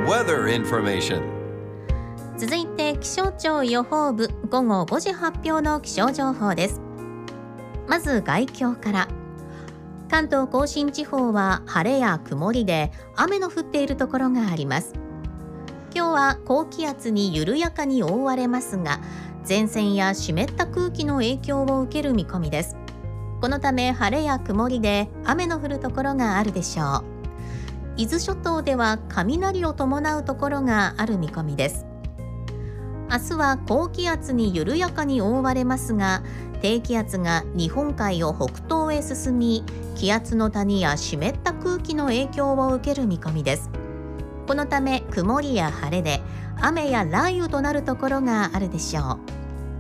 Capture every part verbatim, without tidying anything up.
weather information. 続いて気象庁予報部午後ごじ発表の気象情報です。まず概況から。関東甲信地方は晴れや曇りで雨の降っているところがあります。今日は高気圧に緩やかに覆われますが、前線や湿った空気の影響を受ける見込みです。このため晴れや曇りで雨の降るところがあるでしょう。伊豆諸島では雷を伴うところがある見込みです。明日は高気圧に緩やかに覆われますが、低気圧が日本海を北東へ進み、気圧の谷や湿った空気の影響を受ける見込みです。このため曇りや晴れで雨や雷雨となるところがあるでしょう。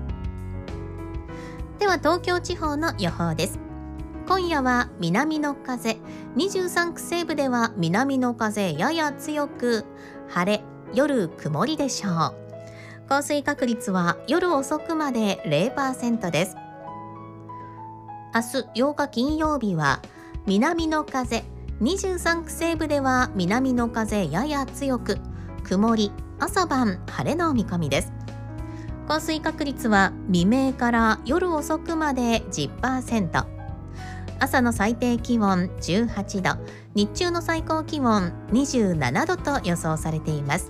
では東京地方の予報です。今夜は南の風、にじゅうさん区西部では南の風やや強く、晴れ、夜曇りでしょう。降水確率は夜遅くまで ゼロパーセント です。明日ようか金曜日は南の風、にじゅうさん区西部では南の風やや強く、曇り、朝晩晴れの見込みです。降水確率は未明から夜遅くまで じゅっパーセント、朝の最低気温じゅうはちど、日中の最高気温にじゅうななどと予想されています。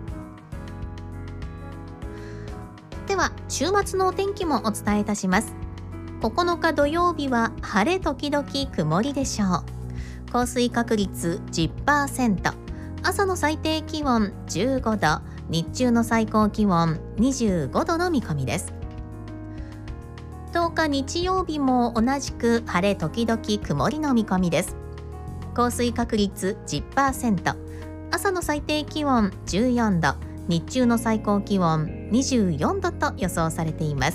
では週末のお天気もお伝えいたします。ここのか土曜日は晴れ時々曇りでしょう。降水確率 じゅっパーセント、朝の最低気温じゅうごど、日中の最高気温にじゅうごどの見込みです。とおか日曜日も同じく晴れ時々曇りの見込みです。降水確率 じゅっパーセント、朝の最低気温じゅうよんど、日中の最高気温にじゅうよんどと予想されています。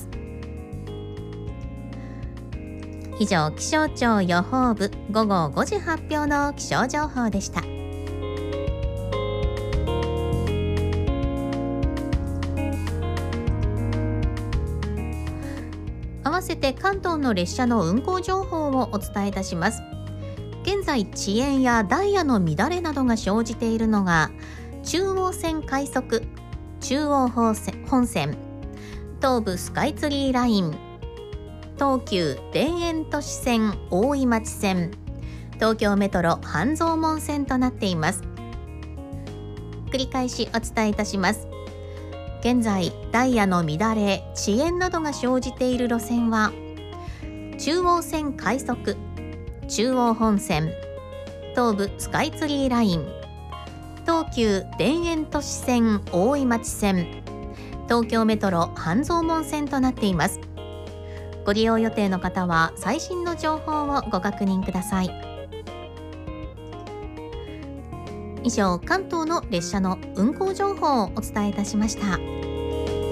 以上、気象庁予報部午後ごじ発表の気象情報でした。合わせて関東の列車の運行情報をお伝えいたします。現在遅延やダイヤの乱れなどが生じているのが中央線快速、中央本線、東武スカイツリーライン、東急田園都市線大井町線、東京メトロ半蔵門線となっています。繰り返しお伝えいたします。現在ダイヤの乱れ、遅延などが生じている路線は中央線快速、中央本線、東武スカイツリーライン、東急田園都市線大井町線、東京メトロ半蔵門線となっています。ご利用予定の方は最新の情報をご確認ください。以上、関東の列車の運行情報をお伝えいたしました。